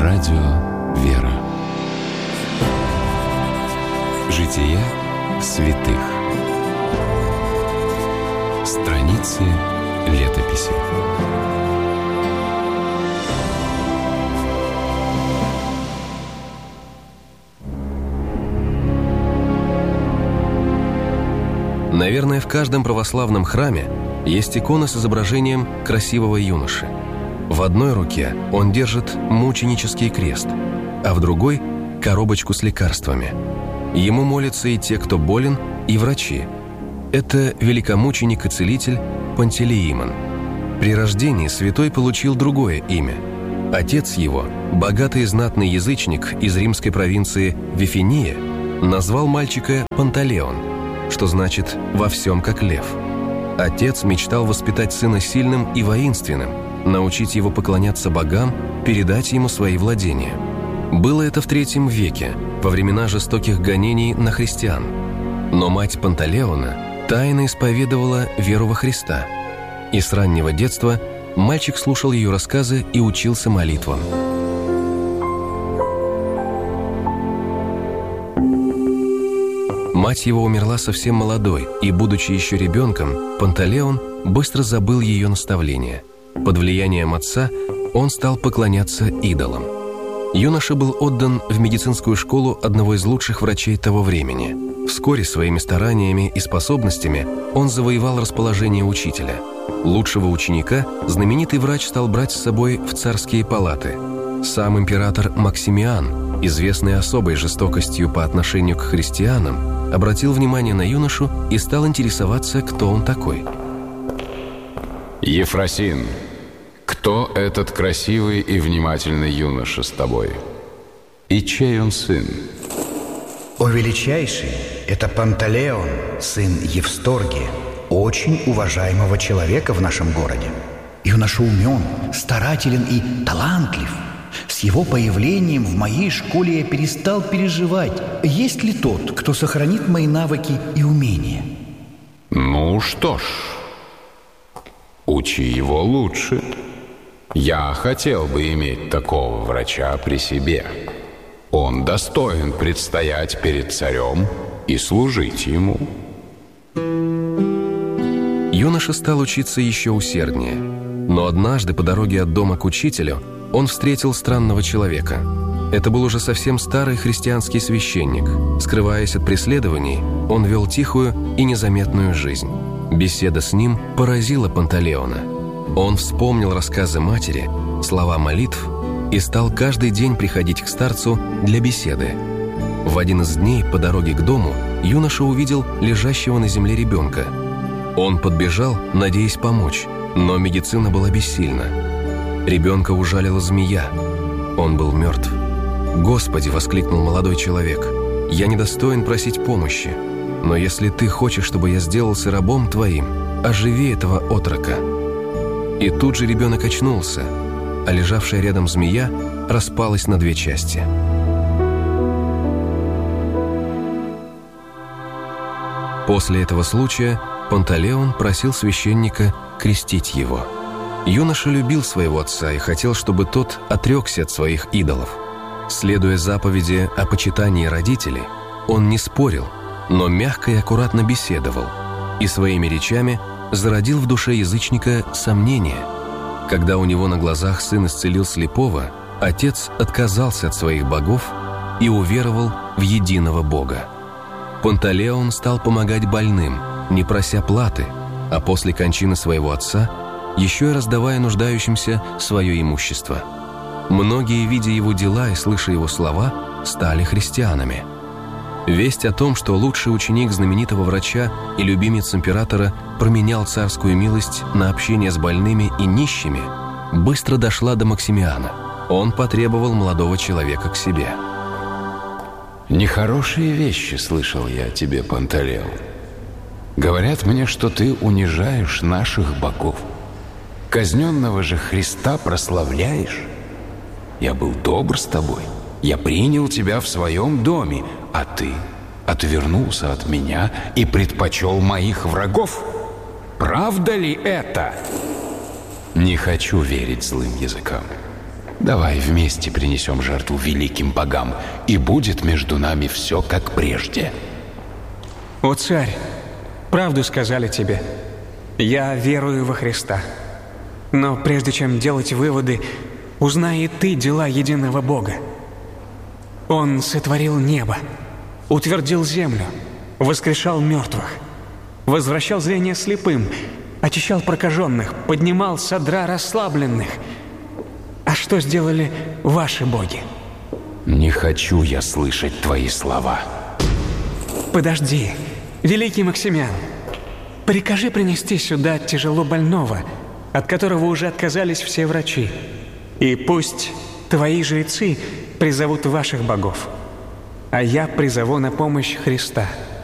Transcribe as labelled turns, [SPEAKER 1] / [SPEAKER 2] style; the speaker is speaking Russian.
[SPEAKER 1] Радио «Вера». Жития святых. Страницы летописи.
[SPEAKER 2] Наверное, в каждом православном храме есть икона с изображением красивого юноши. В одной руке он держит мученический крест, а в другой – коробочку с лекарствами. Ему молятся и те, кто болен, и врачи. Это великомученик и целитель Пантелеимон. При рождении святой получил другое имя. Отец его, богатый и знатный язычник из римской провинции Вифиния, назвал мальчика Панталеон, что значит «во всем как лев». Отец мечтал воспитать сына сильным и воинственным, научить его поклоняться богам, передать ему свои владения. Было это в III веке, во времена жестоких гонений на христиан. Но мать Панталеона тайно исповедовала веру во Христа. И с раннего детства мальчик слушал ее рассказы и учился молитвам. Мать его умерла совсем молодой, и, будучи еще ребенком, Панталеон быстро забыл ее наставления. Под влиянием отца он стал поклоняться идолам. Юноша был отдан в медицинскую школу одного из лучших врачей того времени. Вскоре своими стараниями и способностями он завоевал расположение учителя. Лучшего ученика знаменитый врач стал брать с собой в царские палаты. Сам император Максимиан, известный особой жестокостью по отношению к христианам, обратил внимание на юношу и стал интересоваться, кто он такой.
[SPEAKER 3] «Ефросин, кто этот красивый и внимательный юноша с тобой? И чей он сын?»
[SPEAKER 4] «О величайший, это Панталеон, сын Евсторгии, очень уважаемого человека в нашем городе. Юноша умен, старателен и талантлив. С его появлением в моей школе я перестал переживать, есть ли тот, кто сохранит мои навыки и умения».
[SPEAKER 3] «Ну что ж, учи его лучше. Я хотел бы иметь такого врача при себе. Он достоин предстоять перед царем и служить ему».
[SPEAKER 2] Юноша стал учиться еще усерднее. Но однажды по дороге от дома к учителю он встретил странного человека. Это был уже совсем старый христианский священник. Скрываясь от преследований, он вел тихую и незаметную жизнь. Беседа с ним поразила Панталеона. Он вспомнил рассказы матери, слова молитв и стал каждый день приходить к старцу для беседы. В один из дней по дороге к дому юноша увидел лежащего на земле ребенка. Он подбежал, надеясь помочь, но медицина была бессильна. Ребенка ужалила змея. Он был мертв. «Господи!» — воскликнул молодой человек. «Я недостоин просить помощи, но если ты хочешь, чтобы я сделался рабом твоим, оживи этого отрока». И тут же ребенок очнулся, а лежавшая рядом змея распалась на две части. После этого случая Панталеон просил священника крестить его. Юноша любил своего отца и хотел, чтобы тот отрекся от своих идолов. Следуя заповеди о почитании родителей, он не спорил, но мягко и аккуратно беседовал, и своими речами зародил в душе язычника сомнения. Когда у него на глазах сын исцелил слепого, отец отказался от своих богов и уверовал в единого Бога. Панталеон стал помогать больным, не прося платы, а после кончины своего отца еще и раздавая нуждающимся свое имущество. Многие, видя его дела и слыша его слова, стали христианами. Весть о том, что лучший ученик знаменитого врача и любимец императора променял царскую милость на общение с больными и нищими, быстро дошла до Максимиана. Он потребовал молодого человека к себе.
[SPEAKER 3] «Нехорошие вещи слышал я о тебе, Панталеон. Говорят мне, что ты унижаешь наших богов. Казненного же Христа прославляешь. Я был добр с тобой. Я принял тебя в своем доме, а ты отвернулся от меня и предпочел моих врагов. Правда ли это?» «Не хочу верить злым языкам. Давай вместе принесем жертву великим богам, и будет между нами все как прежде.
[SPEAKER 5] О, царь, правду сказали тебе. Я верую во Христа. Но прежде чем делать выводы, узнай и ты дела единого Бога. Он сотворил небо, утвердил землю, воскрешал мертвых, возвращал зрение слепым, очищал прокаженных, поднимал содра расслабленных. А что сделали ваши боги?
[SPEAKER 3] Не хочу я слышать твои слова.
[SPEAKER 5] Подожди, великий Максимян, прикажи принести сюда тяжело больного, от которого уже отказались все врачи. И пусть твои жрецы призовут ваших богов, а я призову на помощь Христа.